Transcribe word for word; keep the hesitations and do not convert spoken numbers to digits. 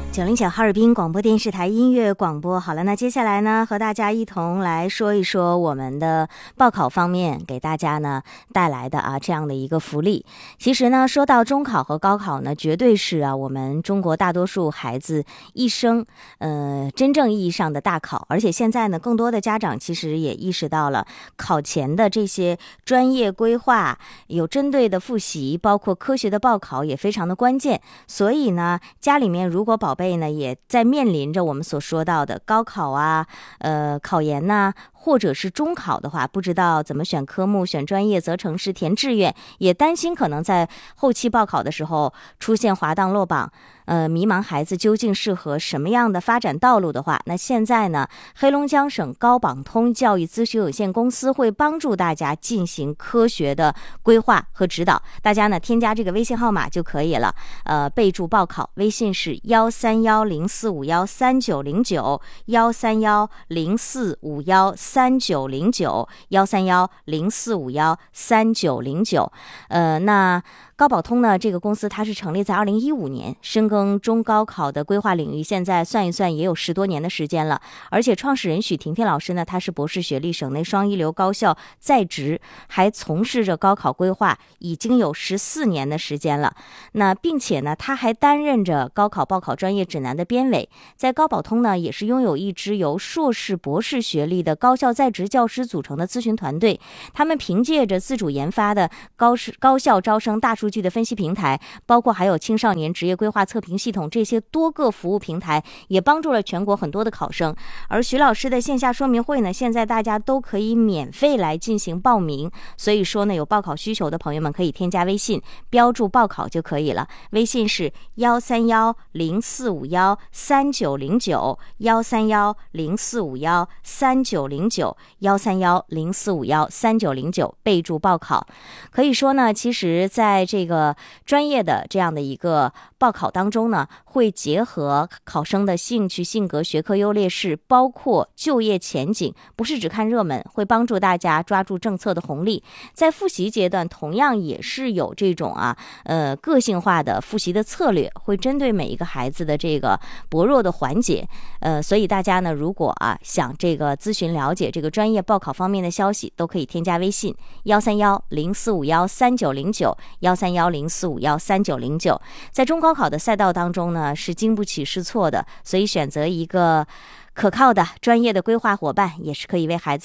九零九哈尔滨广播电视台音乐广播。好了，那接下来呢，和大家一同来说一说我们的报考方面给大家呢带来的啊这样的一个福利。其实呢，说到中考和高考呢，绝对是啊我们中国大多数孩子一生呃真正意义上的大考。而且现在呢，更多的家长其实也意识到了考前的这些专业规划、有针对的复习，包括科学的报考也非常的关键。所以呢，家里面如果宝贝呢也在面临着我们所说到的高考啊、呃考研呐、啊，或者是中考的话，不知道怎么选科目、选专业、择城市、填志愿，也担心可能在后期报考的时候出现滑档落榜，呃，迷茫孩子究竟适合什么样的发展道路的话，那现在呢，黑龙江省高榜通教育咨询有限公司会帮助大家进行科学的规划和指导。大家呢添加这个微信号码就可以了，呃，备注报考，微信是幺三幺零四五幺三九零九，幺三幺零四五幺三九零九，幺三幺零四五幺三九零九。呃，那高宝通呢，这个公司它是成立在二零一五年，深耕中高考的规划领域，现在算一算也有十多年的时间了。而且创始人许婷婷老师呢，他是博士学历，省内双一流高校在职，还从事着高考规划已经有十四年的时间了。那并且呢，他还担任着高考报考专业指南的编委，在高宝通呢，也是拥有一支由硕士、博士学历的高校在职教师组成的咨询团队。他们凭借着自主研发的高高校招生大数据的分析平台，包括还有青少年职业规划测评系统，这些多个服务平台也帮助了全国很多的考生。而徐老师的线下说明会呢，现在大家都可以免费来进行报名，所以说呢，有报考需求的朋友们可以添加微信，标注报考就可以了。微信是幺三幺零四五幺三九零九，幺三幺零四五幺三九零九，幺三幺零四五幺三九零九，备注报考。可以说呢，其实在这个专业的这样的一个报考当中呢，会结合考生的兴趣、性格、学科优劣势，包括就业前景，不是只看热门，会帮助大家抓住政策的红利。在复习阶段，同样也是有这种啊呃个性化的复习的策略，会针对每一个孩子的这个薄弱的环节。呃，所以大家呢，如果啊想这个咨询了解这个专业报考方面的消息，都可以添加微信幺三幺零四五幺三九零九，幺三幺零四五幺三九零九。在中高考的赛道当中呢，是经不起试错的，所以选择一个可靠的专业的规划伙伴，也是可以为孩子